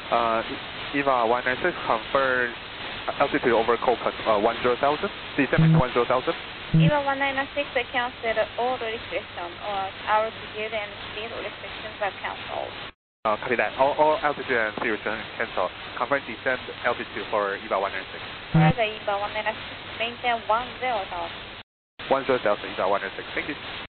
EVA 196 confirm altitude over Cocos 10,000. Descend 10,000. EVA 196 cancel all restrictions or altitude and speed restrictions are cancelled. Copy that. All altitude and speed restrictions cancelled. Confirm descend altitude for EVA 196. Roger, EVA 196 maintain 10,000. 10,000 EVA 196. Thank you.